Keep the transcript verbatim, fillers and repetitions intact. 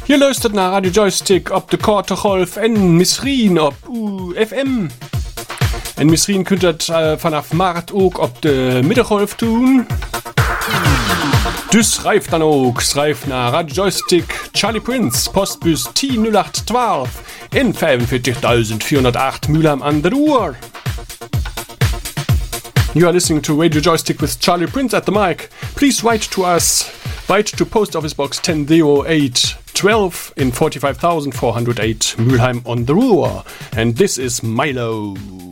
Je luistert naar Radio Joystick op de korte golf en misschien op U F M. En misschien kunt u het uh, vanaf maart ook op de middengolf doen. Dus schrijf dan ook. Schrijf naar Radio Joystick Charlie Prince, postbus T nul acht twaalf in vijfenveertigduizend vierhonderdacht Mülheim aan de Ruhr. You are listening to Radio Joystick with Charlie Prince at the mic. Please write to us. Write to Post Office Box ten oh eight twelve in forty-five thousand four hundred eight Mülheim on the Ruhr. And this is Milo.